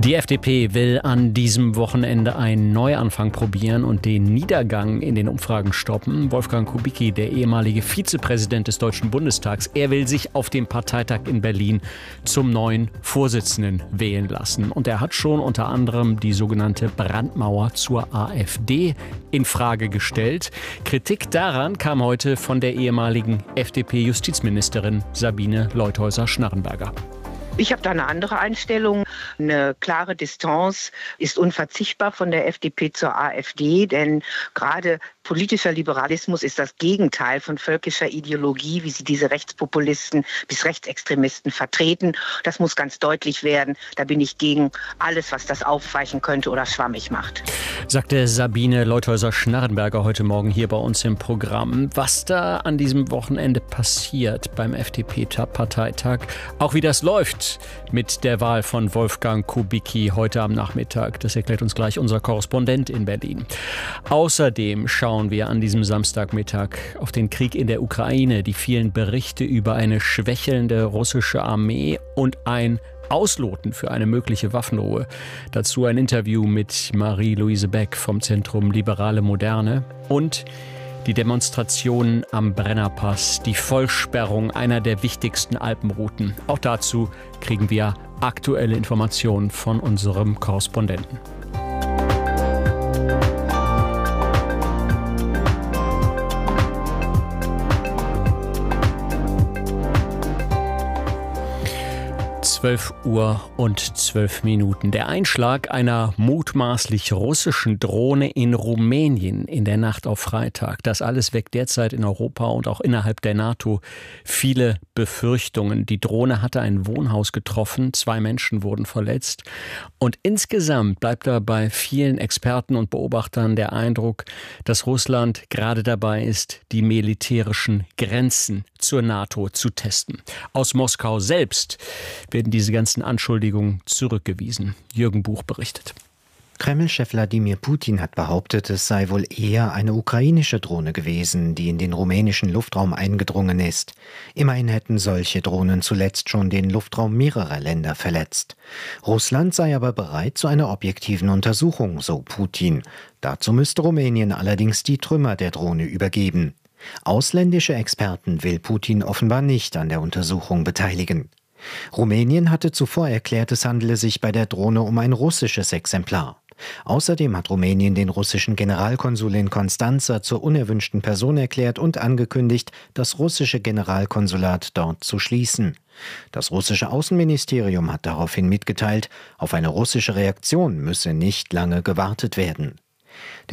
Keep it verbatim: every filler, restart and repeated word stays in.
Die F D P will an diesem Wochenende einen Neuanfang probieren und den Niedergang in den Umfragen stoppen. Wolfgang Kubicki, der ehemalige Vizepräsident des Deutschen Bundestags, er will sich auf dem Parteitag in Berlin zum neuen Vorsitzenden wählen lassen. Und er hat schon unter anderem die sogenannte Brandmauer zur AfD in Frage gestellt. Kritik daran kam heute von der ehemaligen F D P-Justizministerin Sabine Leutheusser-Schnarrenberger. Ich habe da eine andere Einstellung. Eine klare Distanz ist unverzichtbar von der F D P zur AfD, denn gerade politischer Liberalismus ist das Gegenteil von völkischer Ideologie, wie sie diese Rechtspopulisten bis Rechtsextremisten vertreten. Das muss ganz deutlich werden. Da bin ich gegen alles, was das aufweichen könnte oder schwammig macht. Sagte Sabine Leutheusser-Schnarrenberger heute Morgen hier bei uns im Programm. Was da an diesem Wochenende passiert beim F D P-Parteitag, auch wie das läuft mit der Wahl von Wolfgang Kubicki heute am Nachmittag, das erklärt uns gleich unser Korrespondent in Berlin. Außerdem schauen wir an diesem Samstagmittag auf den Krieg in der Ukraine, die vielen Berichte über eine schwächelnde russische Armee und ein Ausloten für eine mögliche Waffenruhe. Dazu ein Interview mit Marie-Louise Beck vom Zentrum Liberale Moderne und die Demonstrationen am Brennerpass, die Vollsperrung einer der wichtigsten Alpenrouten. Auch dazu kriegen wir aktuelle Informationen von unserem Korrespondenten. zwölf Uhr und zwölf Minuten. Der Einschlag einer mutmaßlich russischen Drohne in Rumänien in der Nacht auf Freitag. Das alles weckt derzeit in Europa und auch innerhalb der NATO viele Befürchtungen. Die Drohne hatte ein Wohnhaus getroffen, zwei Menschen wurden verletzt. Und insgesamt bleibt da bei vielen Experten und Beobachtern der Eindruck, dass Russland gerade dabei ist, die militärischen Grenzen zur NATO zu testen. Aus Moskau selbst werden diese ganzen Anschuldigungen zurückgewiesen. Jürgen Buch berichtet. Kreml-Chef Wladimir Putin hat behauptet, es sei wohl eher eine ukrainische Drohne gewesen, die in den rumänischen Luftraum eingedrungen ist. Immerhin hätten solche Drohnen zuletzt schon den Luftraum mehrerer Länder verletzt. Russland sei aber bereit zu einer objektiven Untersuchung, so Putin. Dazu müsste Rumänien allerdings die Trümmer der Drohne übergeben. Ausländische Experten will Putin offenbar nicht an der Untersuchung beteiligen. Rumänien hatte zuvor erklärt, es handele sich bei der Drohne um ein russisches Exemplar. Außerdem hat Rumänien den russischen Generalkonsul in Constanța zur unerwünschten Person erklärt und angekündigt, das russische Generalkonsulat dort zu schließen. Das russische Außenministerium hat daraufhin mitgeteilt, auf eine russische Reaktion müsse nicht lange gewartet werden.